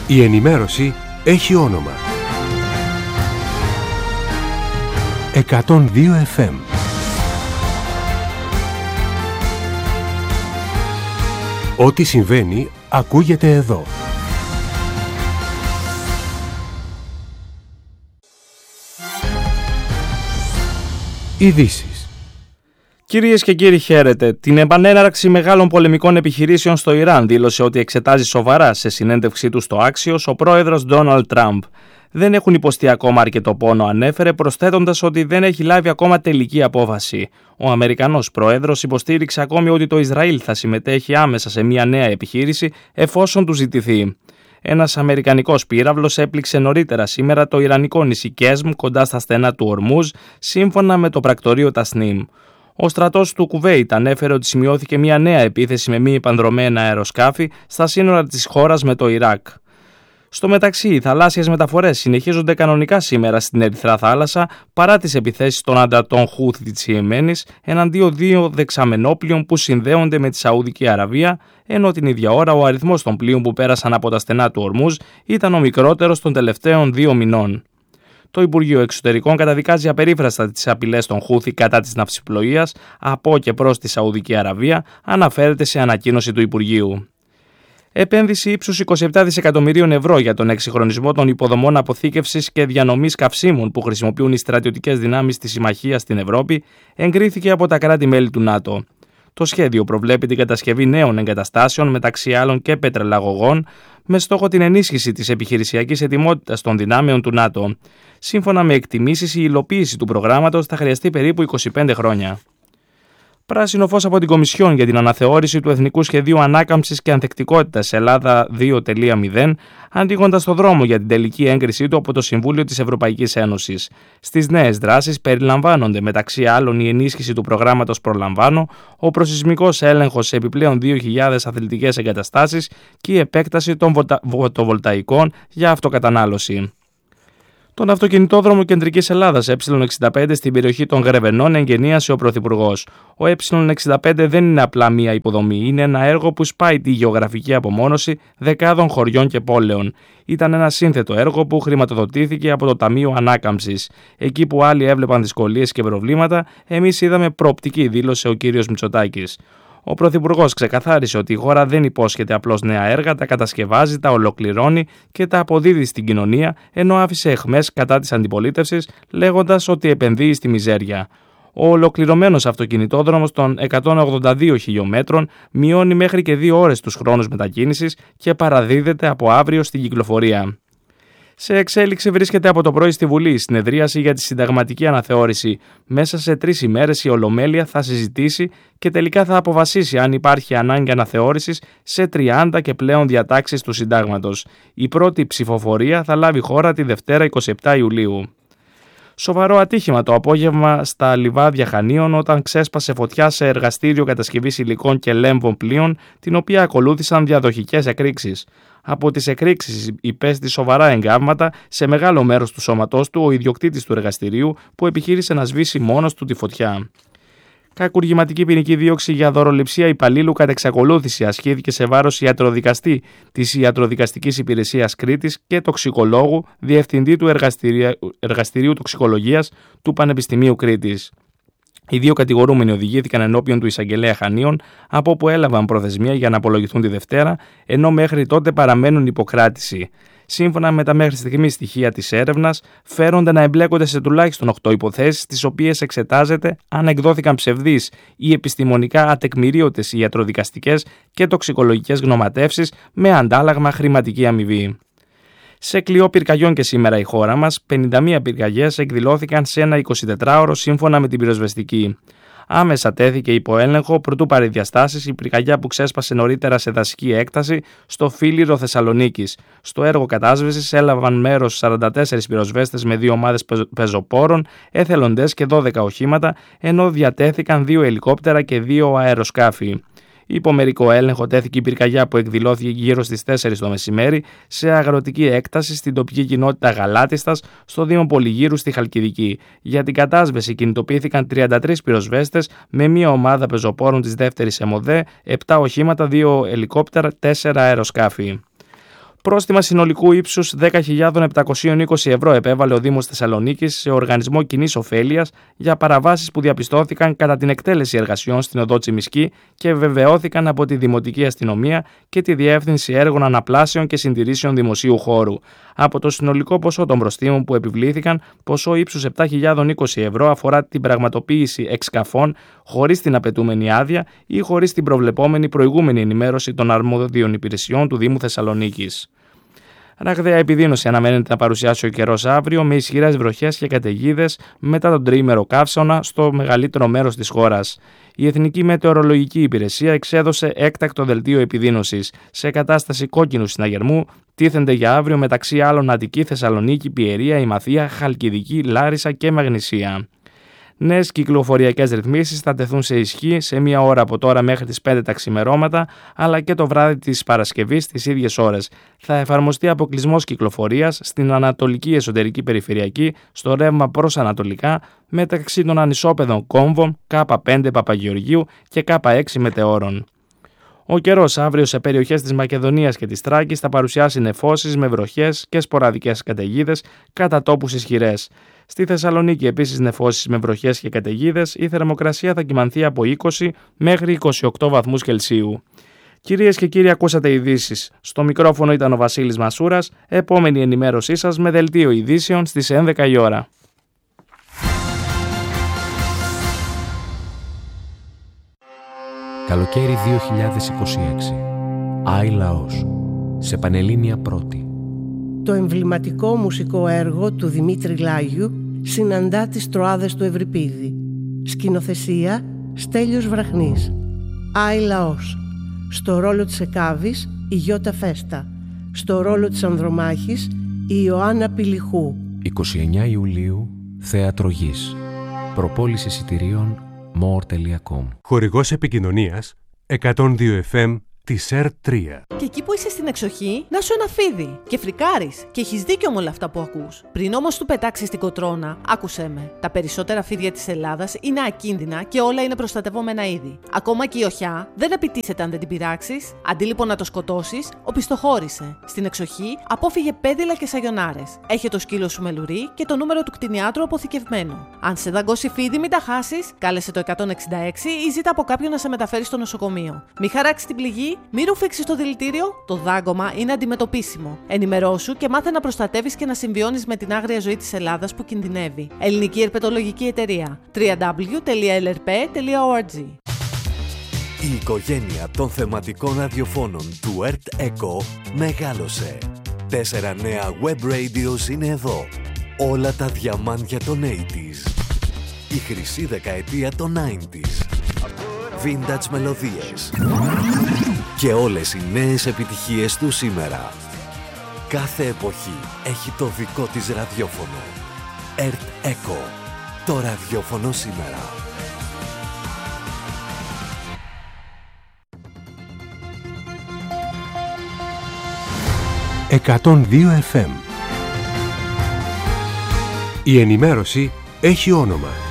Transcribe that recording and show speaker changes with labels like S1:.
S1: Η ενημέρωση έχει όνομα. 102 FM. Ό,τι συμβαίνει ακούγεται εδώ. Ειδήσεις.
S2: Κυρίες και κύριοι, χαίρετε. Την επανέναρξη μεγάλων πολεμικών επιχειρήσεων στο Ιράν δήλωσε ότι εξετάζει σοβαρά σε συνέντευξή του στο Axios ο πρόεδρος Ντόναλντ Τραμπ. Δεν έχουν υποστεί ακόμα αρκετό πόνο, ανέφερε, προσθέτοντας ότι δεν έχει λάβει ακόμα τελική απόφαση. Ο Αμερικανός πρόεδρος υποστήριξε ακόμη ότι το Ισραήλ θα συμμετέχει άμεσα σε μια νέα επιχείρηση εφόσον του ζητηθεί. Ένας αμερικανικός πύραυλος έπληξε νωρίτερα σήμερα το ιρανικό νησί Κέσμ κοντά στα στενά του Ορμούζ, σύμφωνα με το πρακτορείο Τασνίμ. Ο στρατός του Κουβέιτ ανέφερε ότι σημειώθηκε μια νέα επίθεση με μη επανδρωμένα αεροσκάφη στα σύνορα της χώρας με το Ιράκ. Στο μεταξύ, οι θαλάσσιες μεταφορές συνεχίζονται κανονικά σήμερα στην Ερυθρά Θάλασσα παρά τις επιθέσεις των ανταρτών Χούθι της Ιεμένης εναντίον δύο δεξαμενόπλοιων που συνδέονται με τη Σαουδική Αραβία, ενώ την ίδια ώρα ο αριθμός των πλοίων που πέρασαν από τα στενά του Ορμούζ ήταν ο μικρότερος των τελευταίων 2 μηνών. Το Υπουργείο Εξωτερικών καταδικάζει απερίφραστα τις απειλές των Χούθι κατά της ναυσιπλοείας από και προς τη Σαουδική Αραβία, αναφέρεται σε ανακοίνωση του Υπουργείου. Επένδυση ύψους 27 δισεκατομμυρίων ευρώ για τον εξυγχρονισμό των υποδομών αποθήκευσης και διανομής καυσίμων που χρησιμοποιούν οι στρατιωτικές δυνάμεις της Συμμαχίας στην Ευρώπη εγκρίθηκε από τα κράτη-μέλη του ΝΑΤΟ. Το σχέδιο προβλέπει την κατασκευή νέων εγκαταστάσεων, μεταξύ άλλων και πετρελαγωγών, με στόχο την ενίσχυση της επιχειρησιακής ετοιμότητας των δυνάμεων του ΝΑΤΟ. Σύμφωνα με εκτιμήσεις, η υλοποίηση του προγράμματος θα χρειαστεί περίπου 25 χρόνια. Πράσινο φως από την Κομισιόν για την αναθεώρηση του Εθνικού Σχεδίου Ανάκαμψης και Ανθεκτικότητας Ελλάδα 2.0, ανοίγοντας το δρόμο για την τελική έγκρισή του από το Συμβούλιο της Ευρωπαϊκής Ένωσης. Στις νέες δράσεις περιλαμβάνονται μεταξύ άλλων η ενίσχυση του προγράμματος Προλαμβάνω, ο προσεισμικός έλεγχος σε επιπλέον 2.000 αθλητικές εγκαταστάσεις και η επέκταση των φωτοβολταϊκών για αυτοκατανάλωση. Τον αυτοκινητόδρομο Κεντρικής Ελλάδας Ε65 στην περιοχή των Γρεβενών εγγενίασε ο Πρωθυπουργός. Ο Ε65 δεν είναι απλά μία υποδομή, είναι ένα έργο που σπάει τη γεωγραφική απομόνωση δεκάδων χωριών και πόλεων. Ήταν ένα σύνθετο έργο που χρηματοδοτήθηκε από το Ταμείο Ανάκαμψης. Εκεί που άλλοι έβλεπαν δυσκολίες και προβλήματα, εμείς είδαμε προοπτική, δήλωσε ο κύριος Μητσοτάκης. Ο Πρωθυπουργός ξεκαθάρισε ότι η χώρα δεν υπόσχεται απλώς νέα έργα, τα κατασκευάζει, τα ολοκληρώνει και τα αποδίδει στην κοινωνία, ενώ άφησε αιχμές κατά της αντιπολίτευσης, λέγοντας ότι επενδύει στη μιζέρια. Ο ολοκληρωμένος αυτοκινητόδρομος των 182 χιλιόμετρων μειώνει μέχρι και 2 ώρες τους χρόνους μετακίνησης και παραδίδεται από αύριο στην κυκλοφορία. Σε εξέλιξη βρίσκεται από το πρωί στη Βουλή η συνεδρίαση για τη συνταγματική αναθεώρηση. Μέσα σε 3 ημέρες η Ολομέλεια θα συζητήσει και τελικά θα αποφασίσει αν υπάρχει ανάγκη αναθεώρησης σε 30 και πλέον διατάξεις του συντάγματος. Η πρώτη ψηφοφορία θα λάβει χώρα τη Δευτέρα 27 Ιουλίου. Σοβαρό ατύχημα το απόγευμα στα λιβάδια Χανίων όταν ξέσπασε φωτιά σε εργαστήριο κατασκευής υλικών και λέμβων πλοίων, την οποία ακολούθησαν διαδοχικές εκρήξεις. Από τις εκρήξεις υπέστη σοβαρά εγκάβματα σε μεγάλο μέρος του σώματός του ο ιδιοκτήτης του εργαστηρίου που επιχείρησε να σβήσει μόνος του τη φωτιά. Κακουργηματική ποινική δίωξη για δωροληψία υπαλλήλου κατά εξακολούθηση ασκήθηκε σε βάρος ιατροδικαστή της Ιατροδικαστικής Υπηρεσίας Κρήτης και τοξικολόγου διευθυντή του Εργαστηρίου Τοξικολογίας του Πανεπιστημίου Κρήτης. Οι 2 κατηγορούμενοι οδηγήθηκαν ενώπιον του εισαγγελέα Χανίων, από όπου έλαβαν προθεσμία για να απολογηθούν τη Δευτέρα, ενώ μέχρι τότε παραμένουν υποκράτηση. Σύμφωνα με τα μέχρι στιγμής στοιχεία της έρευνας, φέρονται να εμπλέκονται σε τουλάχιστον 8 υποθέσεις, τις οποίες εξετάζεται αν εκδόθηκαν ψευδείς ή επιστημονικά ατεκμηρίωτες ιατροδικαστικές και τοξικολογικές γνωματεύσεις με αντάλλαγμα χρηματική αμοιβή. Σε κλειό πυρκαγιών και σήμερα η χώρα μας, 51 πυρκαγιές εκδηλώθηκαν σε ένα 24ωρο σύμφωνα με την πυροσβεστική. Άμεσα τέθηκε υπό έλεγχο προτού πάρει διαστάσεις η πυρκαγιά που ξέσπασε νωρίτερα σε δασική έκταση στο Φίλιρο Θεσσαλονίκης. Στο έργο κατάσβεσης έλαβαν μέρος 44 πυροσβέστες με 2 ομάδες πεζοπόρων, εθελοντές και 12 οχήματα, ενώ διατέθηκαν 2 ελικόπτερα και 2 αεροσκάφη. Υπό μερικό έλεγχο τέθηκε η πυρκαγιά που εκδηλώθηκε γύρω στις 4 το μεσημέρι σε αγροτική έκταση στην τοπική κοινότητα Γαλάτιστας στο Δήμο Πολυγύρου στη Χαλκιδική. Για την κατάσβεση κινητοποιήθηκαν 33 πυροσβέστες με μία ομάδα πεζοπόρων της δεύτερης ΕΜΟΔΕ, 7 οχήματα, 2 ελικόπτερα, 4 αεροσκάφη. Πρόστιμα συνολικού ύψους 10.720 ευρώ επέβαλε ο Δήμος Θεσσαλονίκης σε οργανισμό κοινής ωφέλειας για παραβάσεις που διαπιστώθηκαν κατά την εκτέλεση εργασιών στην οδό Τσιμισκή και βεβαιώθηκαν από τη Δημοτική Αστυνομία και τη Διεύθυνση Έργων Αναπλάσεων και Συντηρήσεων Δημοσίου Χώρου. Από το συνολικό ποσό των προστίμων που επιβλήθηκαν, ποσό ύψους 7.020 ευρώ αφορά την πραγματοποίηση εξκαφών χωρίς την απαιτούμενη άδεια ή χωρίς την προβλεπόμενη προηγούμενη ενημέρωση των αρμόδιων υπηρεσιών του Δήμου Θεσσαλονίκης. Ραγδαία επιδείνωση αναμένεται να παρουσιάσει ο καιρός αύριο με ισχυρές βροχές και καταιγίδες μετά τον τριήμερο καύσωνα στο μεγαλύτερο μέρος της χώρας. Η Εθνική Μετεωρολογική Υπηρεσία εξέδωσε έκτακτο δελτίο επιδείνωσης. Σε κατάσταση κόκκινου συναγερμού τίθενται για αύριο μεταξύ άλλων Αττική, Θεσσαλονίκη, Πιερία, Ημαθία, Χαλκιδική, Λάρισα και Μαγνησία. Νέες κυκλοφοριακές ρυθμίσεις θα τεθούν σε ισχύ σε μία ώρα από τώρα μέχρι τις 5 τα ξημερώματα, αλλά και το βράδυ της Παρασκευής στις ίδιες ώρες. Θα εφαρμοστεί αποκλεισμός κυκλοφορίας στην Ανατολική Εσωτερική Περιφερειακή, στο ρεύμα προς Ανατολικά, μεταξύ των ανισόπεδων Κόμβων, K5 Παπαγεωργίου και K6 Μετεώρων. Ο καιρός αύριο σε περιοχές της Μακεδονίας και της Θράκης θα παρουσιάσει νεφώσεις με βροχές και σποραδικές καταιγίδες κατά τόπους ισχυρές. Στη Θεσσαλονίκη επίσης νεφώσεις με βροχές και καταιγίδες, η θερμοκρασία θα κυμανθεί από 20 μέχρι 28 βαθμούς Κελσίου. Κυρίες και κύριοι, ακούσατε ειδήσεις. Στο μικρόφωνο ήταν ο Βασίλης Μασούρας. Επόμενη ενημέρωσή σας με δελτίο ειδήσεων στις 11 η ώρα.
S1: Καλοκαίρι 2026. Άι Λαός. Σε Πανελλήνια Πρώτη.
S3: Το εμβληματικό μουσικό έργο του Δημήτρη Λάγιου συναντά τις Τροάδες του Ευρυπίδη. Σκηνοθεσία Στέλιος Βραχνής. Άι Λαός. Στο ρόλο της Εκάβης η Γιώτα Φέστα. Στο ρόλο της Ανδρομάχης η Ιωάννα Πηλιχού.
S1: 29 Ιουλίου, Θέατρο Γης. Προπόληση εισιτηρίων more.com. Χορηγός επικοινωνίας 102 FM της ΕΡΤ3.
S4: Και εκεί που είσαι στην εξοχή, να σου ένα φίδι και φρικάρεις. Και έχεις δίκιο με όλα αυτά που ακούς. Πριν όμως του πετάξεις την κοτρώνα, άκουσέ με. Τα περισσότερα φίδια της Ελλάδας είναι ακίνδυνα και όλα είναι προστατευόμενα είδη. Ακόμα και η οχιά δεν επιτίθεται αν δεν την πειράξεις. Αντί λοιπόν να το σκοτώσεις, οπισθοχώρησε. Στην εξοχή, απόφυγε πέδιλα και σαγιονάρες. Έχε το σκύλο σου με λουρί και το νούμερο του κτηνιάτρου αποθηκευμένο. Αν σε δαγκώσει φίδι, μην τα χάσεις, κάλεσε το 166 ή ζήτα από κάποιον να σε μεταφέρει στο νοσοκομείο. Μη χαράξει την πληγή. Μη ρουφήξεις το δηλητήριο, το δάγκωμα είναι αντιμετωπίσιμο. Ενημερώσου και μάθε να προστατεύεις και να συμβιώνεις με την άγρια ζωή της Ελλάδας που κινδυνεύει. Ελληνική Ερπετολογική Εταιρεία. www.lrp.org.
S5: Η οικογένεια των θεματικών ραδιοφώνων του ΕΡΤ ΕΚΟ μεγάλωσε. 4 νέα web radios είναι εδώ. Όλα τα διαμάντια των 80s. Η χρυσή δεκαετία των 90s. Vintage μελωδίες και όλες οι νέες επιτυχίες του σήμερα. Κάθε εποχή έχει το δικό της ραδιόφωνο. ΕΡΤ ΕΚΟ. Το ραδιόφωνο σήμερα. «102 FM». Η ενημέρωση έχει όνομα.